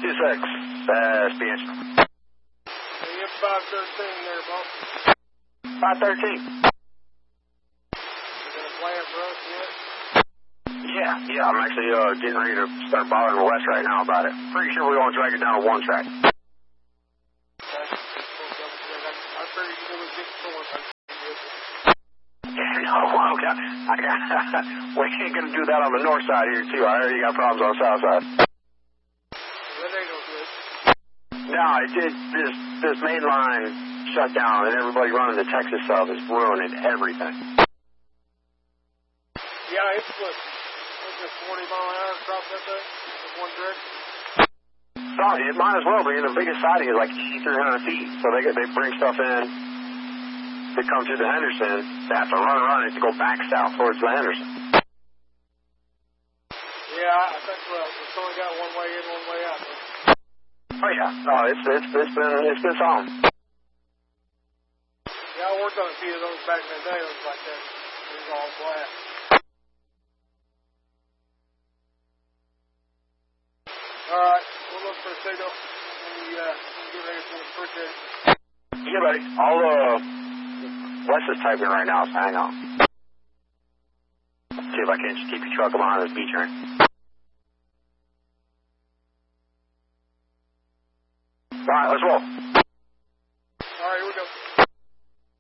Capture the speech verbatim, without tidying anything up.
two six, uh, S P H. Hey, you have five thirteen there, boss. five thirteen. You got a plan for us yet? Yeah, yeah, I'm actually uh, getting ready to start bothering West right now about it. Pretty sure we want to drag it down to one track. Okay. I figured you would get someone. No, well, okay. I got, we ain't going to do that on the north side here, too. I already got problems on the south side. That ain't no good. No, it did. This, this main line shut down, and everybody running the Texas stuff is ruining everything. Yeah, it's what? It's a forty mile an hour across that thing in one direction. So it might as well be. The biggest siding is like eighty-three hundred feet, so they they bring stuff in to come through the Henderson. They have to run around it to go back south towards the Henderson. Yeah, I think well, it's only got one way in, one way out. Oh yeah, no, it's it's it's been it's been solid. Yeah, I worked on a few of those back in the day. It was like that. It was all flat. All right, we'll look for a signal when we uh, get ready for it. Appreciate it. Yeah, buddy. I'll uh, Wes is typing right now, so hang on. See if I can just keep your truck behind this B train. All right, let's roll.